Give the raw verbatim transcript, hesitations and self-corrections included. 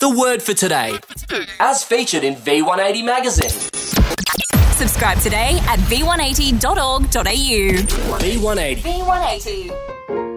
the word for today, as featured in V one eighty magazine. Subscribe today at v one eighty dot org dot a u. V one eighty. V one eighty.